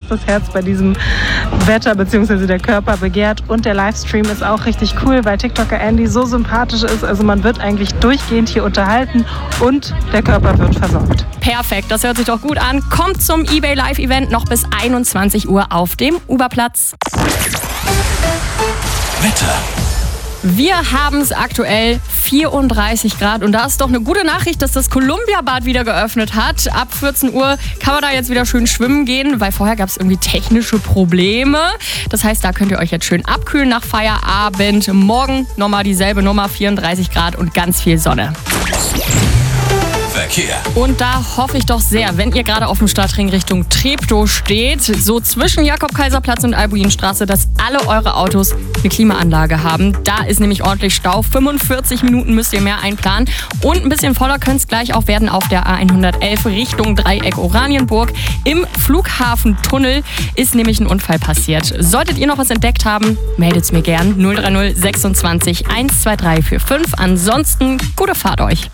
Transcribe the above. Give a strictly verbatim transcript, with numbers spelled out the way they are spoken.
das Herz bei diesem Wetter bzw. der Körper begehrt. Und der Livestream ist auch richtig cool, weil TikToker Andy so sympathisch ist. Also man wird eigentlich durchgehend hier unterhalten und der Körper wird versorgt. Perfekt, das hört sich doch gut an. Kommt zum eBay Live-Event noch bis einundzwanzig Uhr auf dem Uberplatz. Wetter. Wir haben es aktuell vierunddreißig Grad und da ist doch eine gute Nachricht, dass das Columbia-Bad wieder geöffnet hat. Ab vierzehn Uhr kann man da jetzt wieder schön schwimmen gehen, weil vorher gab es irgendwie technische Probleme. Das heißt, da könnt ihr euch jetzt schön abkühlen nach Feierabend. Morgen nochmal dieselbe Nummer, vierunddreißig Grad und ganz viel Sonne. Verkehr. Und da hoffe ich doch sehr, wenn ihr gerade auf dem Stadtring Richtung Treptow steht, so zwischen Jakob-Kaiser-Platz und Albuinstraße, dass alle eure Autos eine Klimaanlage haben. Da ist nämlich ordentlich Stau. fünfundvierzig Minuten müsst ihr mehr einplanen. Und ein bisschen voller könnte es gleich auch werden auf der A hundertelf Richtung Dreieck Oranienburg. Im Flughafentunnel ist nämlich ein Unfall passiert. Solltet ihr noch was entdeckt haben, meldet es mir gern. null drei null sechsundzwanzig eins zwei drei vier fünf. Ansonsten gute Fahrt euch.